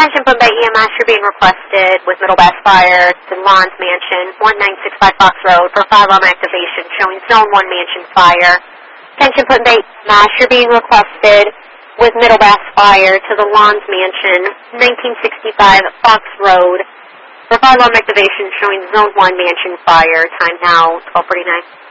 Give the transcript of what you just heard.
Attention Bombay EMS, you're being requested with Middle Bass Fire to Lawns Mansion, 1965 Fox Road for 5-alarm activation showing Zone 1 Mansion fire. Attention Bombay EMS, you're being requested with Middle Bass Fire to the Lawns Mansion, 1965 Fox Road for 5-alarm activation showing Zone 1 Mansion fire. Time now, 12:49.